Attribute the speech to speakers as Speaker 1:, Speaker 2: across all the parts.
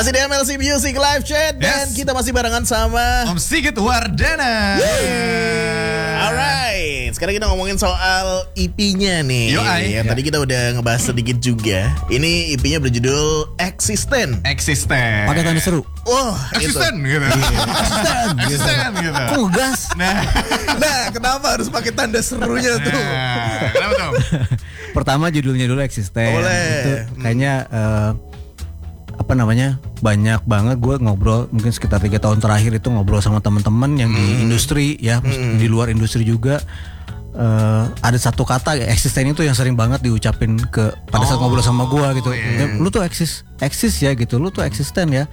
Speaker 1: Masih di MLC Music Live Chat. Dan kita masih barengan sama
Speaker 2: Om Sigit Wardana.
Speaker 1: Alright, sekarang kita ngomongin soal EP-nya nih. Yang tadi kita udah ngebahas sedikit juga. Ini EP-nya berjudul Eksisten.
Speaker 2: Pakai
Speaker 3: tanda seru.
Speaker 1: Wah,
Speaker 2: Eksisten gitu. Eksisten gitu.
Speaker 3: Kok ngegas?
Speaker 1: Nah, kenapa harus pakai tanda serunya tuh?
Speaker 2: Kenapa tuh?
Speaker 3: Pertama judulnya dulu Eksisten.
Speaker 1: Boleh.
Speaker 3: Itu kayaknya banyak banget gue ngobrol, mungkin sekitar 3 tahun terakhir itu ngobrol sama teman-teman yang di industri ya, di luar industri juga. Ada satu kata eksisten itu yang sering banget diucapin pada saat ngobrol sama gue gitu. Lu tuh eksis ya gitu, lu tuh eksisten ya.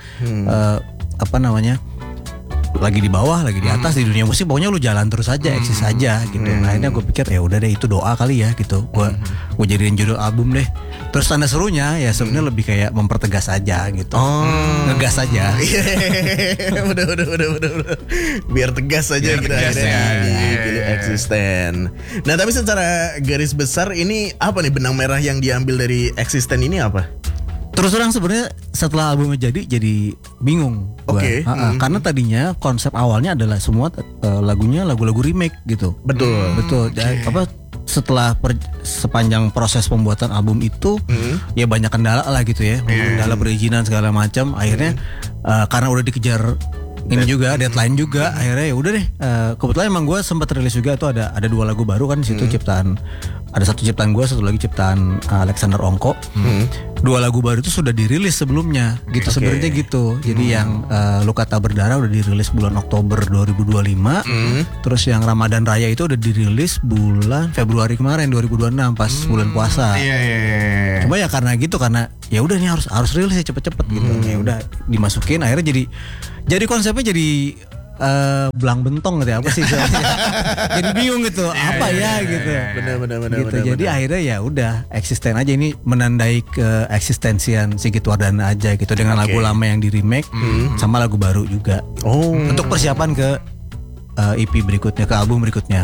Speaker 3: Lagi di bawah, lagi di atas di dunia musik, pokoknya lu jalan terus aja, eksis aja gitu. Nah, akhirnya gue pikir ya udah deh, itu doa kali ya gitu. Gue jadiin judul album deh. Terus tanda serunya ya sebenarnya lebih kayak mempertegas aja gitu. Ngegas aja.
Speaker 1: Udah. Biar tegas aja gitu akhirnya Eksisten. Nah, tapi secara garis besar ini apa nih benang merah yang diambil dari Eksisten ini apa?
Speaker 3: Terus terang sebenarnya setelah albumnya jadi bingung gua. Karena tadinya konsep awalnya adalah semua lagunya lagu-lagu remake gitu. Betul. Setelah sepanjang proses pembuatan album itu ya banyak kendala lah gitu ya. Kendala perizinan segala macam. Akhirnya karena udah dikejar ini juga deadline juga, akhirnya ya udah deh. Kebetulan emang gue sempat rilis juga tuh ada 2 lagu baru kan di situ, ciptaan, ada satu ciptaan gue, satu lagi ciptaan Alexander Ongko. 2 lagu baru itu sudah dirilis sebelumnya gitu sebenarnya gitu. Jadi yang Luka Tak Berdarah udah dirilis bulan Oktober 2025. Terus yang Ramadan Raya itu udah dirilis bulan Februari kemarin 2026 pas bulan puasa. Cuma ya karena ya udah nih harus rilis ya cepet-cepet gitu. Ya udah dimasukin, akhirnya jadi konsepnya jadi belang bentong gitu ya, apa sih jadi bingung gitu apa ya gitu. Benar. Jadi akhirnya ya udah eksisten aja, ini menandai ke eksistensian Sigit Wardana aja gitu, dengan lagu lama yang di remake sama lagu baru juga. Untuk persiapan ke EP berikutnya, ke album berikutnya.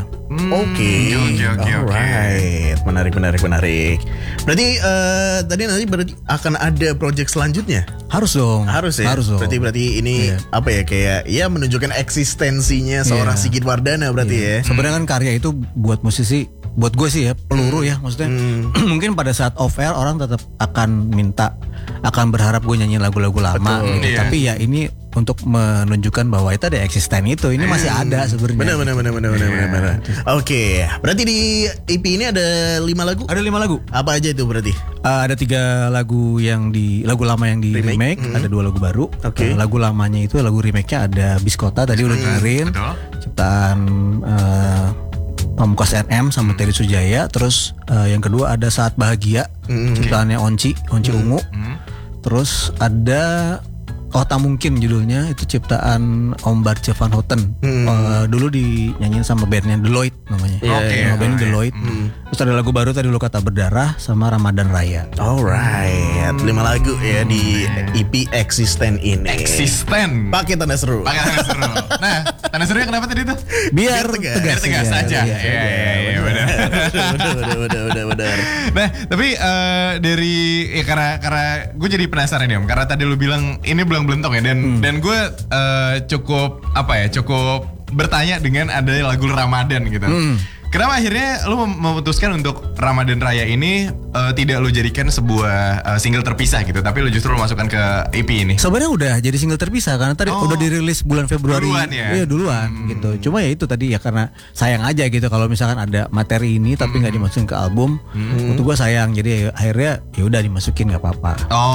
Speaker 1: Alright, menarik. Berarti nanti akan ada project selanjutnya?
Speaker 3: Harus dong.
Speaker 1: Harus ya. Berarti ini apa ya, kayak ya menunjukkan eksistensinya seorang Sigit Wardana berarti ya.
Speaker 3: Sebenarnya kan karya itu buat musisi, buat gue sih ya peluru ya, maksudnya mungkin pada saat off air orang tetap akan berharap gue nyanyi lagu-lagu lama gitu. Tapi ya ini untuk menunjukkan bahwa itu ada eksisten itu, ini masih ada sebenarnya.
Speaker 1: Benar. Oke, berarti di EP ini ada 5 lagu?
Speaker 3: Ada 5 lagu.
Speaker 1: Apa aja itu berarti?
Speaker 3: Ada 3 lagu lagu lama yang di remake, ada 2 lagu baru. Lagu lamanya itu, lagu remake-nya ada Biskota tadi udah dengerin, ciptaan Pamungkas NM sama Terry Sujaya. Terus yang kedua ada Saat Bahagia, ciptaannya Onci Ungu. Terus ada Tak Mungkin judulnya, itu ciptaan Om Barce Van Houten. Dulu dinyanyiin sama bandnya Deloitte namanya. Bandnya Deloitte. Terus ada lagu baru tadi Luka Tak Berdarah sama Ramadan Raya.
Speaker 1: Alright, 5 lagu ya di EP Eksisten ini.
Speaker 2: Eksisten.
Speaker 1: Pakai tanda seru.
Speaker 2: Nah, tanda serunya kenapa tadi tuh?
Speaker 3: Biar tegas
Speaker 2: aja.
Speaker 1: Iya, benar.
Speaker 2: Nah, tapi dari karena gue jadi penasaran nih Om, karena tadi lu bilang ini belang belentong ya, dan gue cukup bertanya dengan ada lagu Ramadan gitu. Kenapa akhirnya lu memutuskan untuk Ramadan Raya ini tidak lu jadikan sebuah single terpisah gitu, tapi lu justru masukkan ke EP ini?
Speaker 3: Sebenarnya udah jadi single terpisah karena tadi udah dirilis bulan Februari. Duluan gitu. Cuma ya itu tadi ya, karena sayang aja gitu kalau misalkan ada materi ini tapi nggak dimasukin ke album. Untuk gue sayang, jadi akhirnya ya udah dimasukin, nggak apa-apa.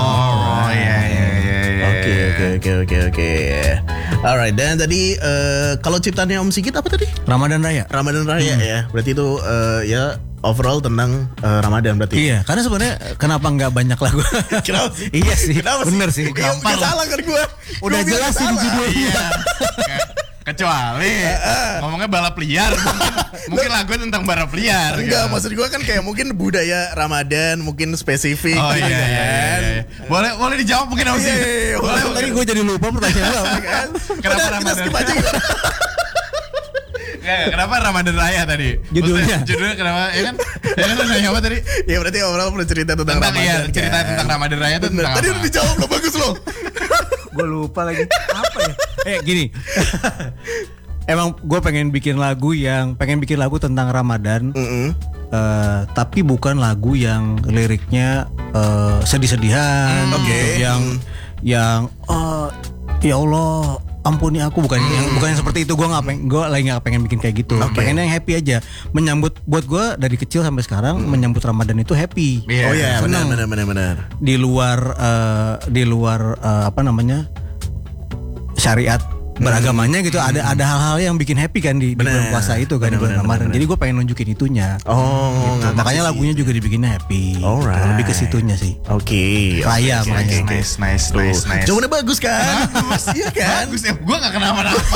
Speaker 1: Oke. Alright, dan tadi kalau ciptaannya Om Sigit apa tadi?
Speaker 3: Ramadan Raya
Speaker 1: ya. Berarti itu ya overall tentang Ramadan berarti.
Speaker 3: Iya, karena sebenarnya kenapa nggak banyak lagu?
Speaker 1: Kenapa sih?
Speaker 3: Iya sih, bener sih.
Speaker 1: Gampang salah kan gue.
Speaker 3: Udah jelas sih di judulnya.
Speaker 2: Kecuali ngomongnya balap liar, mungkin lagu tentang balap liar.
Speaker 1: Enggak, maksud gue kan kayak mungkin budaya Ramadan, mungkin spesifik.
Speaker 2: Iya. Boleh dijawab mungkin apa sih?
Speaker 3: Tadi gue jadi lupa pertanyaan gue.
Speaker 2: Kenapa Ramadan?
Speaker 1: Kita skip aja.
Speaker 2: Kenapa Ramadan Raya tadi?
Speaker 3: Judulnya.
Speaker 2: Judulnya kenapa? Ya kan lu nanya apa tadi?
Speaker 1: Ya berarti orang pernah cerita tentang Ramadan.
Speaker 2: Iya, cerita
Speaker 1: kan?
Speaker 2: tentang Ramadan Raya itu tentang
Speaker 1: Tadi
Speaker 2: apa?
Speaker 1: udah dijawab loh, bagus loh.
Speaker 3: Gue lupa lagi apa ya. Gini. Emang gue pengen bikin lagu tentang Ramadan. Tapi bukan lagu yang liriknya sedih-sedihan. Yang ya Allah ampuni aku, bukan yang seperti itu. Gue lagi nggak pengen bikin kayak gitu. Pengen yang happy aja. Menyambut, buat gue dari kecil sampai sekarang menyambut Ramadan itu happy.
Speaker 1: Oh iya, benar. Di
Speaker 3: luar apa namanya, syariat beragamanya gitu, ada hal-hal yang bikin happy kan di bulan puasa itu kan, di bulan Ramadan. Jadi gue pengen nunjukin itunya. Gitu. Makanya lagunya juga dibikinnya happy. Lebih ke situnya sih. Raya makanya.
Speaker 2: Nice.
Speaker 1: Jawabannya bagus kan? Iya kan?
Speaker 2: Bagus ya. Gue nggak kenapa-napa.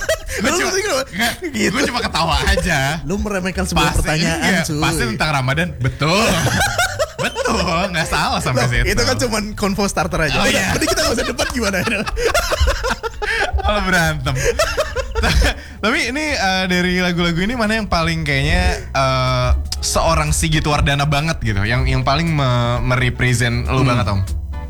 Speaker 2: Gue cuma ketawa aja.
Speaker 1: Lu meremehkan sebuah pertanyaan, cuy.
Speaker 2: Pasti tentang Ramadan. Betul. Betul, nggak salah sampai situ.
Speaker 1: Itu kan cuma convo starter aja.
Speaker 2: Oh, iya.
Speaker 1: Berarti kita nggak usah debat gimana?
Speaker 2: Kalau berantem. Tapi ini dari lagu-lagu ini mana yang paling kayaknya seorang Sigit Wardana banget gitu, yang paling merepresent lu banget, Om?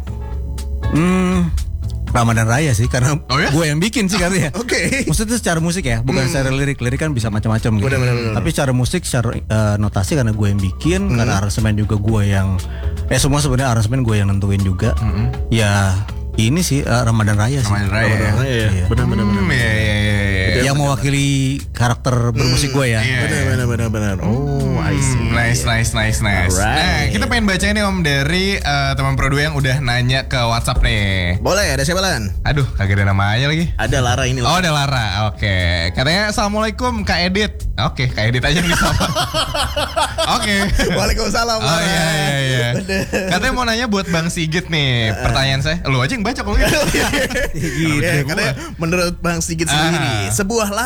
Speaker 3: Ramadan Raya sih, karena gue yang bikin sih karena ya. Maksudnya secara musik ya, bukan secara lirik kan bisa macam-macam gitu. Tapi secara musik, secara notasi karena gue yang bikin, karena aransemen juga gue yang semua sebenarnya aransemen gue yang nentuin juga. Ya ini sih Ramadan Raya sih.
Speaker 2: Ramadan Raya.
Speaker 1: Benar.
Speaker 3: Yang mewakili karakter bermusik gue ya.
Speaker 1: Benar. Oh, I see.
Speaker 2: Nice.
Speaker 1: Alright.
Speaker 2: Nah, kita pengen baca ini, Om, dari teman Pro 2 yang udah nanya ke WhatsApp nih.
Speaker 1: Boleh, ada siapa Lan?
Speaker 2: Aduh, kagak ada namanya lagi.
Speaker 1: Ada Lara ini.
Speaker 2: Oh, ada Lara. Oke. Katanya Assalamualaikum Kak Edit. Oke, Kak Edit aja yang disapa. Oke.
Speaker 1: Waalaikumsalam.
Speaker 2: Oh iya. Katanya mau nanya buat Bang Sigit nih. Pertanyaan saya. Lu aja yang baca kalau gitu.
Speaker 1: Katanya menurut Bang Sigit sendiri, sebuah